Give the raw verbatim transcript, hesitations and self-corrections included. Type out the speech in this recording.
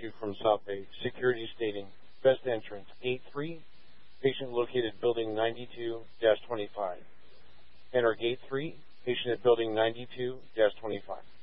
issued from South Bay. Security stating, best entrance, gate three, patient located building ninety-two dash twenty-five. Enter gate three, patient at building ninety-two dash twenty-five.